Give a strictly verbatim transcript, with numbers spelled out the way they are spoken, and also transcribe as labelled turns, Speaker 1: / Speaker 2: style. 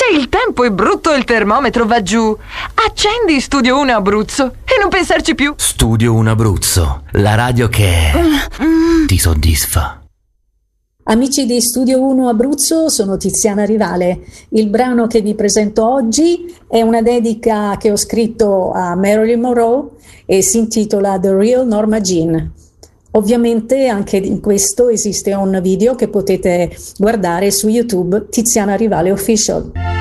Speaker 1: Se il tempo è brutto e il termometro va giù, accendi Studio uno Abruzzo e non pensarci più.
Speaker 2: Studio uno Abruzzo, la radio che ti soddisfa.
Speaker 3: Amici di Studio uno Abruzzo, sono Tiziana Rivale. Il brano che vi presento oggi è una dedica che ho scritto a Marilyn Monroe e si intitola The Real Norma Jean. Ovviamente anche in questo esiste un video che potete guardare su YouTube, Tiziana Rivale Official.